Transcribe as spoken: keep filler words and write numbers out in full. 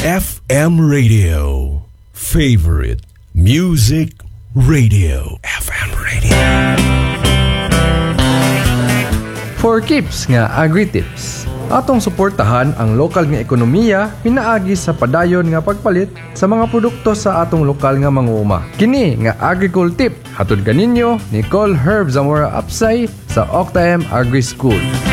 F M Radio. Favorite Music Radio. F M Radio. For keeps nga Agri-Tips. Atong suportahan ang lokal nga ekonomiya pinaagi sa padayon nga pagpalit sa mga produkto sa atong lokal nga manguuma. Kini nga Agricul Tip hatod kaninyo ni Col Herb Zamora Apsay sa Octa M Agri School.